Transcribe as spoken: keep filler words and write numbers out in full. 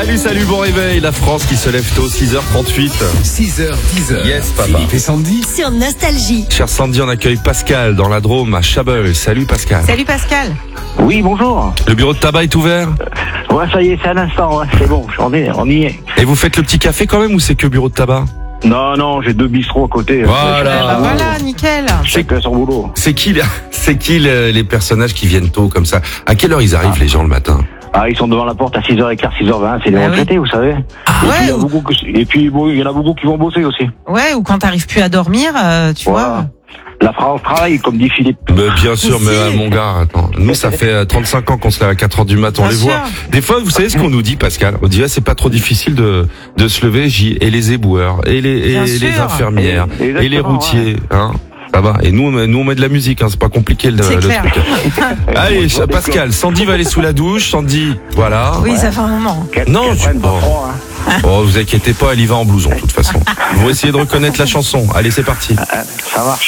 Salut, salut, bon réveil. La France qui se lève tôt, six heures trente-huit. six heures, dix heures. Yes, papa. Philippe et Sandy. Sur Nostalgie. Cher Sandy, on accueille Pascal dans la Drôme à Chabeul. Salut Pascal. Salut Pascal. Oui, bonjour. Le bureau de tabac est ouvert? Ouais, ça y est, c'est un instant, ouais, c'est bon, on, est, on y est. Et vous faites le petit café quand même ou c'est que bureau de tabac? Non, non, j'ai deux bistrots à côté. Voilà. Ah bah voilà, nickel. Chacun son boulot. C'est qui, les- c'est qui les les personnages qui viennent tôt comme ça? À quelle heure ils arrivent les gens le matin? Ah, ils sont devant la porte à six heures quinze, six heures vingt, c'est les Ah oui. retraités, vous savez. Ah et, puis, il y a ouais, beaucoup que- et puis, bon, il y en a beaucoup qui vont bosser aussi. ouais, ou quand t'arrives plus à dormir, euh, tu Voilà. vois. La France travaille, comme dit Philippe. Mais bien sûr, mais Si. euh, mon gars, attends. Nous, ça fait euh, trente-cinq ans qu'on se lève à quatre heures du matin, on Bien les sûr. voit. Des fois, vous savez ce qu'on nous dit, Pascal? On dit, ah, c'est pas trop difficile de, de se lever, J. Et les éboueurs, et les, et Bien les sûr. infirmières, Et- et, les exactement, routiers, hein. Ça va. Et nous, on met- nous, on met de la musique, hein. C'est pas compliqué le, C'est le clair. truc. Allez, Ouais, Pascal, Sandy va aller sous la douche, Sandy, voilà. Oui, ça fait un moment. Qu'elle- Non, qu'elle je- prenne pas bon. froid, hein. Oh, vous inquiétez pas, elle y va en blouson, de toute façon. Vous essayez de reconnaître la chanson. Allez, c'est parti. Ah, ça marche.